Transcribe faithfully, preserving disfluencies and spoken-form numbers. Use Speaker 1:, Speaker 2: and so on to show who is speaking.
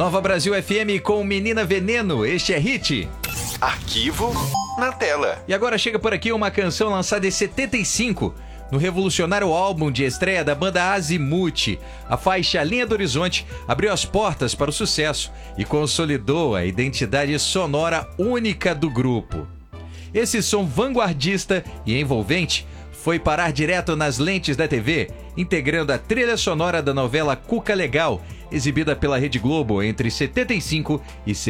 Speaker 1: Nova Brasil F M com Menina Veneno, este é Hit.
Speaker 2: Arquivo na tela.
Speaker 1: E agora chega por aqui uma canção lançada em setenta e cinco, no revolucionário álbum de estreia da banda Azimuth. A faixa Linha do Horizonte abriu as portas para o sucesso e consolidou a identidade sonora única do grupo. Esse som vanguardista e envolvente foi parar direto nas lentes da T V, integrando a trilha sonora da novela Cuca Legal, exibida pela Rede Globo entre setenta e cinco e